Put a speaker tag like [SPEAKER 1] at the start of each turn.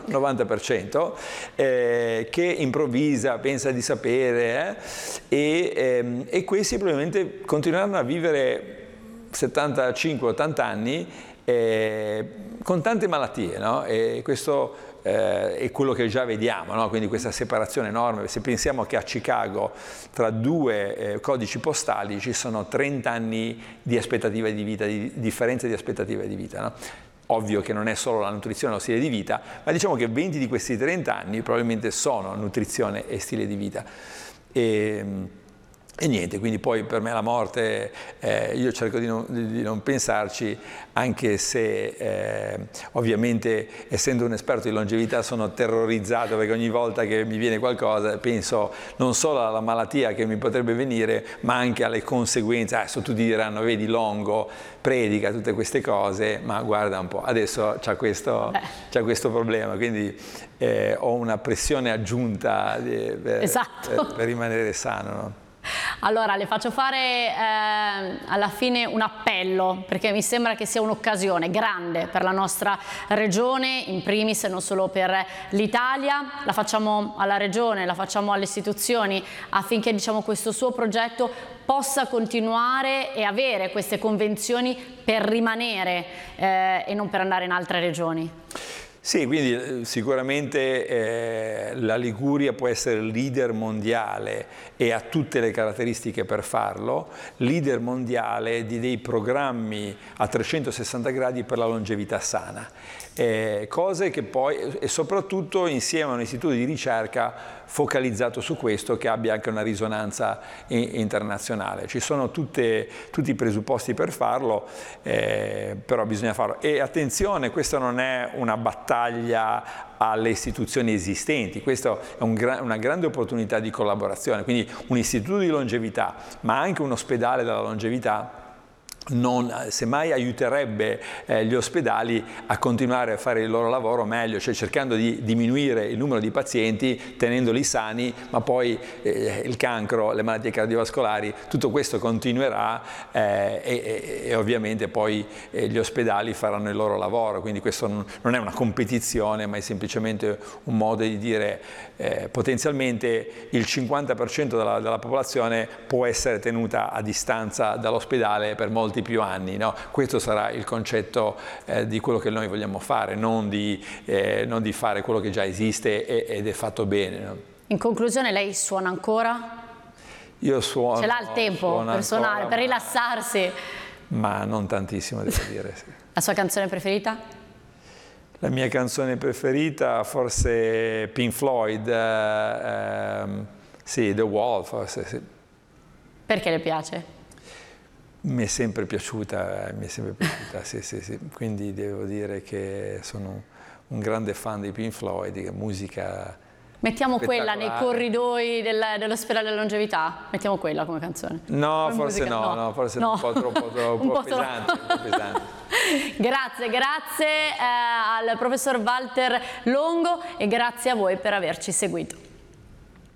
[SPEAKER 1] 90%, che improvvisa, pensa di sapere, e questi probabilmente continueranno a vivere 75-80 anni con tante malattie, no? E questo è quello che già vediamo, no? Quindi questa separazione enorme. Se pensiamo che a Chicago tra due codici postali ci sono 30 anni di aspettativa di vita, di differenza di aspettativa di vita, no? Ovvio che non è solo la nutrizione o lo stile di vita, ma diciamo che 20 di questi 30 anni probabilmente sono nutrizione e stile di vita. E niente, quindi poi per me la morte, io cerco di non pensarci, anche se ovviamente essendo un esperto di longevità sono terrorizzato, perché ogni volta che mi viene qualcosa penso non solo alla malattia che mi potrebbe venire, ma anche alle conseguenze. Adesso tutti diranno, vedi Longo predica tutte queste cose, ma guarda un po', adesso c'ha questo problema, quindi ho una pressione aggiunta per rimanere sano, no?
[SPEAKER 2] Allora, le faccio fare alla fine un appello, perché mi sembra che sia un'occasione grande per la nostra regione, in primis, non solo per l'Italia. La facciamo alla regione, la facciamo alle istituzioni, affinché, diciamo, questo suo progetto possa continuare e avere queste convenzioni per rimanere e non per andare in altre regioni.
[SPEAKER 1] Sì, quindi sicuramente la Liguria può essere leader mondiale e ha tutte le caratteristiche per farlo, leader mondiale di dei programmi a 360 gradi per la longevità sana. Cose che poi, e soprattutto insieme a un istituto di ricerca focalizzato su questo, che abbia anche una risonanza internazionale. Ci sono tutti i presupposti per farlo, però bisogna farlo. E attenzione, questa non è una battaglia alle istituzioni esistenti, questa è una grande opportunità di collaborazione, quindi un istituto di longevità, ma anche un ospedale della longevità, semmai aiuterebbe gli ospedali a continuare a fare il loro lavoro meglio, cioè cercando di diminuire il numero di pazienti, tenendoli sani, ma poi il cancro, le malattie cardiovascolari, tutto questo continuerà e ovviamente poi gli ospedali faranno il loro lavoro, quindi questo non è una competizione, ma è semplicemente un modo di dire potenzialmente il 50% della popolazione può essere tenuta a distanza dall'ospedale per molti più anni, no? Questo sarà il concetto di quello che noi vogliamo fare, non di fare quello che già esiste ed è fatto bene, no?
[SPEAKER 2] In conclusione, lei suona ancora?
[SPEAKER 1] Io suono.
[SPEAKER 2] Ce l'ha il tempo per suonare, per rilassarsi?
[SPEAKER 1] Ma non tantissimo, devo dire. Sì.
[SPEAKER 2] La sua canzone preferita?
[SPEAKER 1] La mia canzone preferita forse Pink Floyd, sì, The Wall forse, sì.
[SPEAKER 2] Perché le piace?
[SPEAKER 1] Mi è sempre piaciuta, sì, sì, sì. Quindi devo dire che sono un grande fan di Pink Floyd, che musica.
[SPEAKER 2] Mettiamo quella nei corridoi dell'ospedale della longevità? Mettiamo quella come canzone?
[SPEAKER 1] No, forse no, no, forse no. Un po' troppo pesante.
[SPEAKER 2] Grazie al professor Walter Longo e grazie a voi per averci seguito.